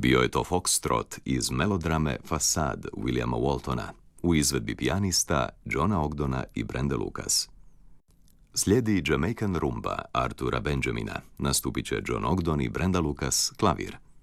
Bio je to foxtrot iz melodrame Fasad Williama Waltona u izvedbi pijanista Johna Ogdona i Brende Lucas. Slijedi Jamaican rumba Artura Benjamina, nastupit će John Ogdon i Brenda Lucas, klavir.